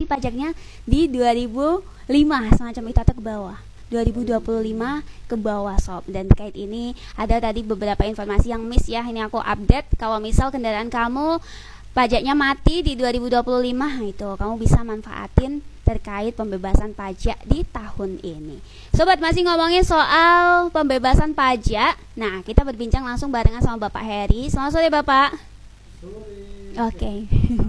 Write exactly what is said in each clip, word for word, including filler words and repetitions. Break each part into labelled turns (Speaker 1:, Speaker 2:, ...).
Speaker 1: pajaknya di dua ribu lima semacam itu atau ke bawah. dua ribu dua puluh lima ke bawah sob. Dan terkait ini ada tadi beberapa informasi yang miss ya. Ini aku update. Kalau misal kendaraan kamu pajaknya mati di dua ribu dua puluh lima, itu kamu bisa manfaatin terkait pembebasan pajak di tahun ini. Sobat, masih ngomongin soal pembebasan pajak. Nah, kita berbincang langsung barengan sama Bapak Heri. Selamat sore Bapak.
Speaker 2: Sore.
Speaker 1: Oke. Okay.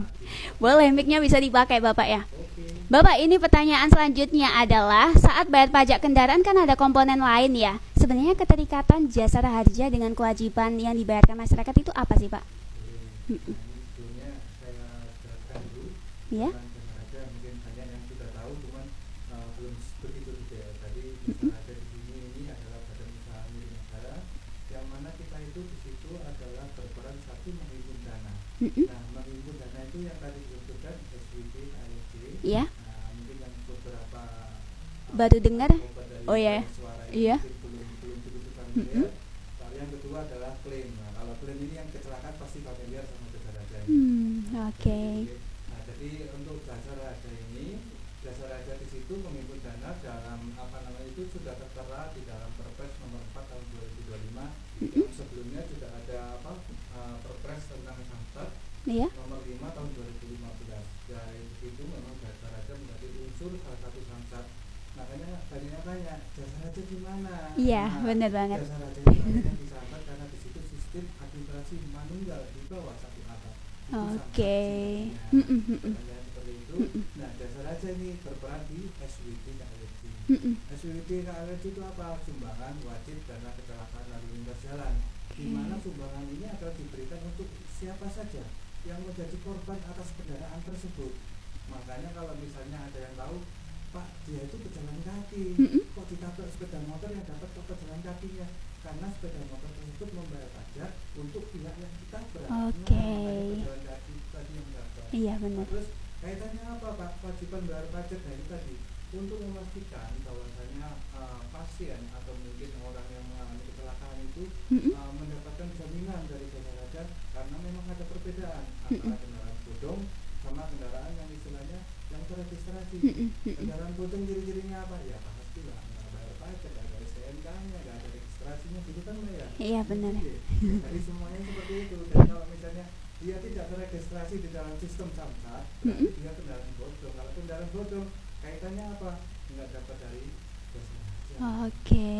Speaker 1: Boleh, mic-nya bisa dipakai Bapak ya. Bapak, ini pertanyaan selanjutnya adalah saat bayar pajak kendaraan kan ada komponen lain ya. Sebenarnya keterikatan jasa harja dengan kewajiban yang dibayarkan masyarakat itu apa sih Pak?
Speaker 2: Nah, ini sebelumnya saya jelaskan dulu.
Speaker 1: Ya.
Speaker 2: Jasa raja mungkin banyak yang sudah tahu, cuman uh, belum begitu detail. Tadi jasa raja di sini ini adalah badan usaha milik negara, yang mana kita itu di situ adalah berperan satu menghimpun dana. Nah, menghimpun dana itu yang tadi disebutkan S W B, A L J.
Speaker 1: Iya.
Speaker 2: Nah, mungkin yang beberapa uh,
Speaker 1: baru dengar. Oh ya. Iya.
Speaker 2: Belum belum cukup familiar. Lalu yang kedua adalah klaim. Nah, kalau klaim ini yang kecelakaan pasti familiar sama jasa raja ini.
Speaker 1: Hmm, oke. Okay.
Speaker 2: Nah, jadi untuk jasa raja ini, jasa raja di situ menghimpun dana dalam apa namanya itu sudah tertera di dalam Perpres nomor empat tahun dua ribu dua puluh lima. Mm-hmm. Yang sebelumnya juga ada apa uh, Perpres tentang samsat
Speaker 1: yeah.
Speaker 2: nomor lima tahun dua ribu lima belas. Dari itu memang jasa raja menjadi unsur salah satu samsat. Makanya tadinya tanya jasa raja di mana?
Speaker 1: Iya,
Speaker 2: nah,
Speaker 1: benar banget.
Speaker 2: Jasa raja itu namanya di samsat karena di situ sistem administrasi manunggal di bawah satu atap.
Speaker 1: Oke. Okay.
Speaker 2: Seperti itu. Nah, jasa raja ini berperan di S W B K L J. S W B K L J itu apa? Sumbangan wajib dana kecelakaan lalu lintas jalan. Di mana sumbangan ini akan diberikan untuk siapa saja yang menjadi korban atas kendaraan tersebut. Makanya kalau misalnya ada yang tahu, Pak, dia itu pejalan kaki, kok ditabrak sepeda motor yang dapat kok pejalan kakinya? Karena sepeda motor tersebut membayar pajak untuk pihak yang ditabrak.
Speaker 1: Oke. Okay.
Speaker 2: Nah, pejalan kaki tadi yang dapat.
Speaker 1: Iya benar.
Speaker 2: Terus kaitannya apa Pak? Kewajiban bayar pajak dari tadi untuk memastikan bahwasanya uh, pasien atau mungkin orang yang mengalami kecelakaan itu uh, mendapatkan jaminan dari jasa raja, karena memang ada perbedaan antara kendaraan bodong sama kendaraan yang istilahnya yang terregistrasi. Kendaraan bodong ciri-cirinya apa? Ya pastilah nggak bayar pajak, nggak ada S T N K-nya, nggak ada registrasinya, gitu kan Mbak ya?
Speaker 1: Iya benar.
Speaker 2: Jadi semuanya seperti itu. Dan kalau misalnya dia tidak terregistrasi di dalam sistem samsat, berarti mm-hmm. dia kendaraan bodong. Kalau kendaraan bodong, kaitannya apa? Nggak dapat dari jasa raja.
Speaker 1: Oke.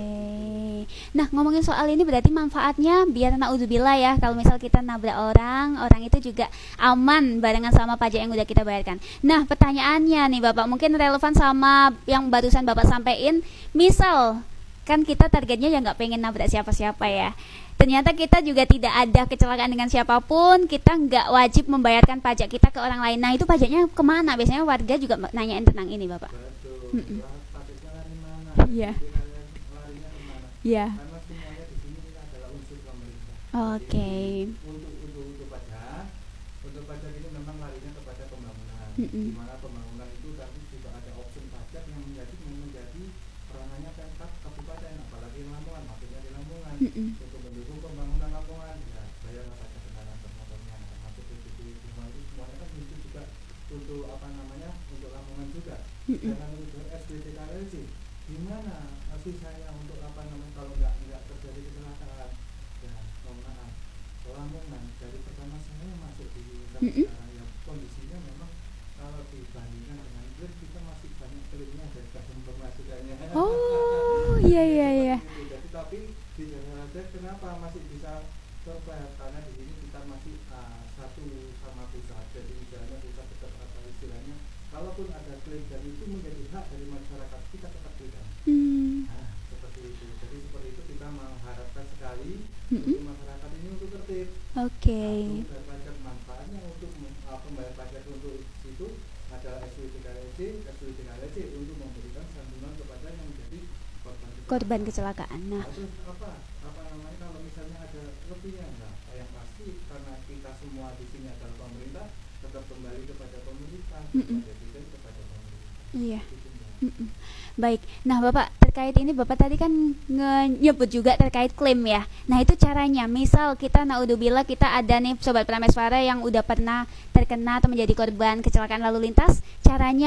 Speaker 1: Okay. Nah, ngomongin soal ini berarti manfaatnya biar naudzubillah ya, kalau misal kita nabrak orang, orang itu juga aman barengan sama pajak yang udah kita bayarkan. Nah, pertanyaannya nih Bapak, mungkin relevan sama yang barusan Bapak sampaikan. Misal kan kita targetnya ya nggak pengen nabrak siapa-siapa ya. Ternyata kita juga tidak ada kecelakaan dengan siapapun, kita nggak wajib membayarkan pajak kita ke orang lain. Nah, itu pajaknya kemana? Biasanya warga juga nanyain tentang ini Bapak.
Speaker 2: Betul. Pajaknya lari mana?
Speaker 1: Iya.
Speaker 2: Larinya kemana?
Speaker 1: Iya.
Speaker 2: Karena semuanya di sini adalah unsur pemerintah.
Speaker 1: Oke. Okay.
Speaker 2: Untuk untuk untuk pajak, untuk pajak itu memang larinya kepada pembangunan.
Speaker 1: Mm-mm.
Speaker 2: Di mana pembangunan itu tapi juga ada opsi pajak yang menjadi menjadi peranannya Pemkab kabupaten, apalagi Lamongan, maksudnya di Lamongan.
Speaker 1: Mm-mm.
Speaker 2: Untuk mendukung pembangunan Lamongan, ya bayarlah pajak kendaraan bermotornya, masuk P B B, semua itu semuanya kan itu juga untuk apa namanya, untuk Lamongan juga.
Speaker 1: Mm-mm.
Speaker 2: Jangan untuk S W B K L J, gimana sisanya untuk apa namanya kalau nggak nggak terjadi kecelakaan? Ya, mohon maaf, Lamongan dari pertama saya masuk di sekarang yang kondisinya memang kalau dibandingkan dengan Grab kita masih banyak klaimnya dari kadang pemasukannya.
Speaker 1: Oh, iya iya iya.
Speaker 2: Jadi tapi di jasa raja kenapa masih bisa survive? Karena di sini kita masih uh, satu sama pusat. Jadi misalnya pusat tetap apa istilahnya, kalaupun ada klaim dan itu menjadi hak dari masyarakat, kita tetap berikan.
Speaker 1: Hmm.
Speaker 2: Nah, seperti itu. Jadi seperti itu kita mengharapkan sekali
Speaker 1: Mm-mm.
Speaker 2: untuk masyarakat ini untuk tertib.
Speaker 1: Oke. Okay.
Speaker 2: Bayar pajak manfaatnya untuk uh, pembayar pajak untuk itu adalah S W B K L J, S W B K L J untuk memberikan santunan kepada yang menjadi korban kecelakaan.
Speaker 1: Korban kecelakaan. Nah,
Speaker 2: terus apa? Apa namanya kalau misalnya ada lebihnya enggak? Yang pasti karena kita semua di sini adalah pemerintah, tetap kembali kepada pemerintah, kepada dividen kepada pemerintah.
Speaker 1: Iya.
Speaker 2: Gitu,
Speaker 1: Mm-mm. Baik, nah Bapak terkait ini Bapak tadi kan nyebut juga terkait klaim ya. Nah itu caranya, misal kita naudzubillah kita ada nih Sobat Prameswara yang udah pernah terkena atau menjadi korban kecelakaan lalu lintas, caranya